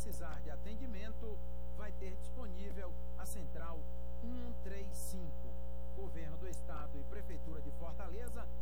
precisar de atendimento, vai ter disponível a Central 135. Governo do Estado e Prefeitura de Fortaleza